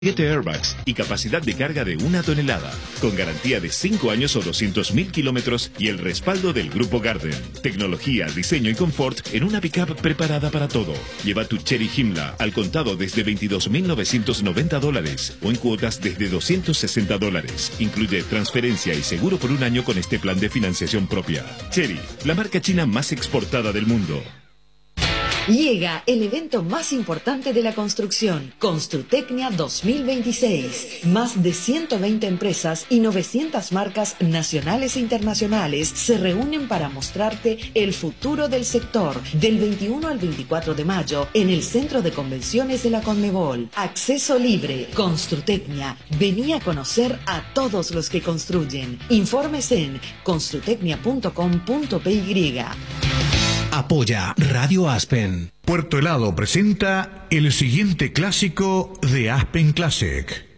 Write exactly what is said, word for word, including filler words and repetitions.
siete airbags y capacidad de carga de una tonelada, con garantía de cinco años o doscientos mil kilómetros y el respaldo del Grupo Garden. Tecnología, diseño y confort en una pickup preparada para todo. Lleva tu Chery Himla al contado desde veintidós mil novecientos noventa dólares o en cuotas desde doscientos sesenta dólares. Incluye transferencia y seguro por un año con este plan de financiación propia. Chery, la marca china más exportada del mundo. Llega el evento más importante de la construcción, Construtecnia dos mil veintiséis. Más de ciento veinte empresas y novecientas marcas nacionales e internacionales se reúnen para mostrarte el futuro del sector del veintiuno al veinticuatro de mayo en el Centro de Convenciones de la Conmebol. Acceso libre. Construtecnia. Vení a conocer a todos los que construyen. Informes en construtecnia punto com punto p y. Apoya Radio Aspen. Puerto Helado presenta el siguiente clásico de Aspen Classic.